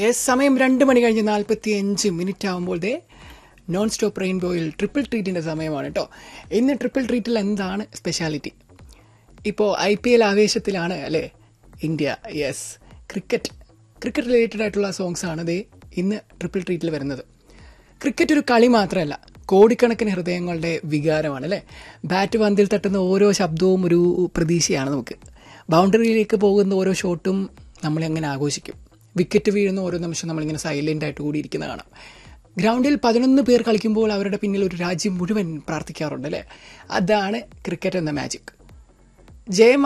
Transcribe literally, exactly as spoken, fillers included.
Yes, സമയം രണ്ട് മണി കഴിഞ്ഞ് നാൽപ്പത്തി അഞ്ച് മിനിറ്റ് ആകുമ്പോൾ ദേ നോൺ സ്റ്റോപ്പ് റെയിൻബോയിൽ ട്രിപ്പിൾ ട്രീറ്റിൻ്റെ സമയമാണ് കേട്ടോ. ഇന്ന് ട്രിപ്പിൾ ട്രീറ്റിൽ എന്താണ് സ്പെഷ്യാലിറ്റി? ഇപ്പോൾ ഐ പി എൽ ആവേശത്തിലാണ് അല്ലേ India. Yes, cricket cricket related ആയിട്ടുള്ള സോങ്സാണ് ദേ ഇന്ന് ട്രിപ്പിൾ ട്രീറ്റിൽ വരുന്നത്. ക്രിക്കറ്റ് ഒരു കളി മാത്രമല്ല, കോടിക്കണക്കിന് ഹൃദയങ്ങളുടെ വികാരമാണ് അല്ലേ. ബാറ്റ് പന്തിൽ തട്ടുന്ന ഓരോ ശബ്ദവും ഒരു പ്രതീക്ഷയാണ് നമുക്ക്. ബൗണ്ടറിയിലേക്ക് പോകുന്ന ഓരോ ഷോട്ടും നമ്മളെങ്ങനെ ആഘോഷിക്കും. വിക്കറ്റ് വീഴുന്ന ഓരോ നിമിഷം നമ്മളിങ്ങനെ സൈലൻ്റ് ആയിട്ട് കൂടി ഇരിക്കുന്ന കാണാം. ഗ്രൗണ്ടിൽ പതിനൊന്ന് പേർ കളിക്കുമ്പോൾ അവരുടെ പിന്നിൽ ഒരു രാജ്യം മുഴുവൻ പ്രാർത്ഥിക്കാറുണ്ട് അല്ലേ. അതാണ് ക്രിക്കറ്റ് എന്ന മാജിക്. ജയം